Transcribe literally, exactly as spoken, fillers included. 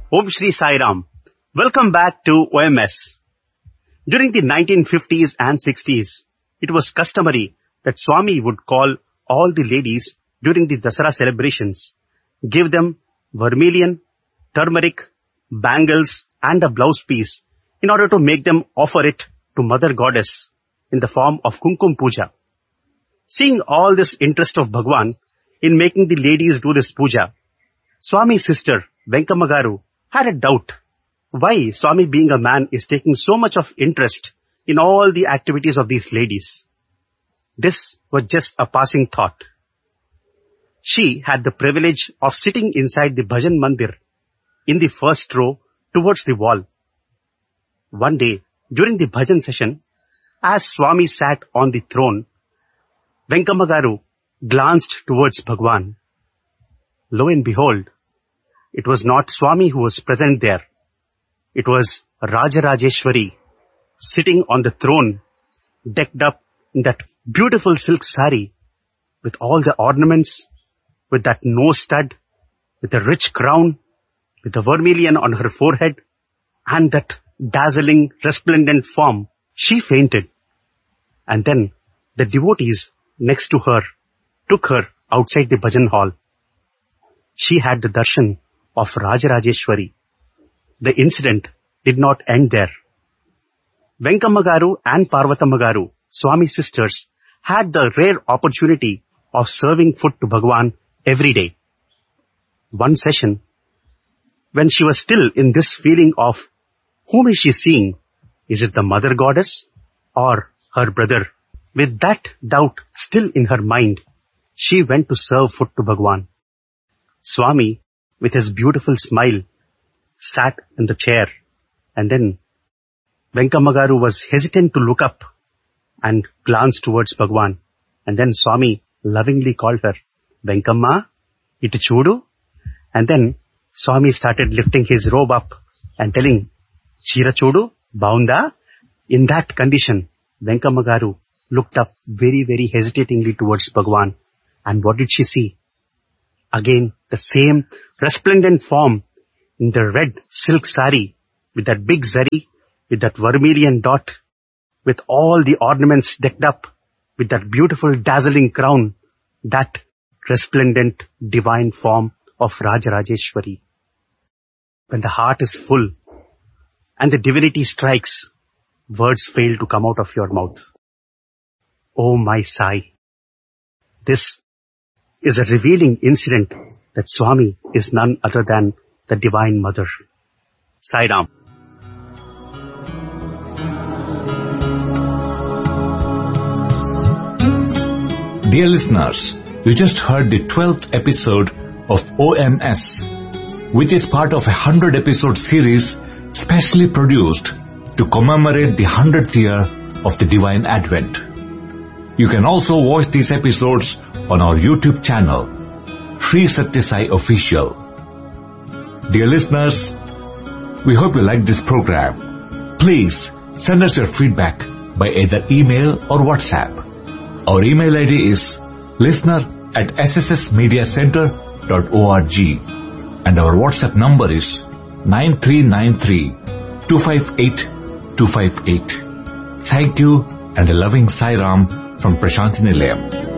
Om Shri Sai Ram. Welcome back to O M S. During the nineteen fifties and sixties, it was customary that Swami would call all the ladies during the Dasara celebrations, give them vermilion, turmeric, bangles and a blouse piece in order to make them offer it to Mother Goddess in the form of Kumkum Puja. Seeing all this interest of Bhagwan in making the ladies do this puja, Swami's sister Venkamma Garu had a doubt why Swami, being a man, is taking so much of interest in all the activities of these ladies. This was just a passing thought. She had the privilege of sitting inside the Bhajan Mandir in the first row towards the wall. One day, during the Bhajan session, as Swami sat on the throne, Venkamma Garu glanced towards Bhagwan. Lo and behold, it was not Swami who was present there. It was Rajarajeshwari sitting on the throne, decked up in that beautiful silk sari with all the ornaments, with that nose stud, with a rich crown, with the vermilion on her forehead, and that dazzling, resplendent form. She fainted. And then the devotees next to her took her outside the bhajan hall. She had the darshan of Rajarajeshwari. The incident did not end there. Venkamma Garu and Parvatama Garu, Swami sisters, had the rare opportunity of serving food to Bhagwan every day. One session, when she was still in this feeling of whom is she seeing? Is it the Mother Goddess or her brother? With that doubt still in her mind, she went to serve food to Bhagwan. Swami, with his beautiful smile, sat in the chair, and then Venkamma Garu was hesitant to look up and glance towards Bhagwan. And then Swami lovingly called her, Venkamma, itu chudu. And then Swami started lifting his robe up and telling, Chira chudu, baunda. In that condition, Venkamma Garu looked up very, very hesitatingly towards Bhagwan. And what did she see? Again, the same resplendent form in the red silk sari with that big zari, with that vermilion dot, with all the ornaments decked up, with that beautiful dazzling crown, that resplendent divine form of Rajarajeshwari. When the heart is full and the divinity strikes, words fail to come out of your mouth. Oh my Sai, this is a revealing incident that Swami is none other than the Divine Mother. Sai Ram. Dear listeners, you just heard the twelfth episode of O M S, which is part of a hundred episode series specially produced to commemorate the hundredth year of the Divine Advent. You can also watch these episodes on our YouTube channel, Sri Satya Sai Official. Dear listeners, we hope you like this program. Please send us your feedback by either email or WhatsApp. Our email I D is listener at s s s media center dot org and our WhatsApp number is nine three nine three, two five eight, two five eight. Thank you and a loving Sai Ram from Prashanthi Nilayam.